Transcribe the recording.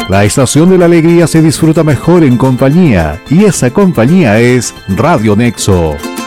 La estación de la alegría se disfruta mejor en compañía, y esa compañía es Radio Nexo.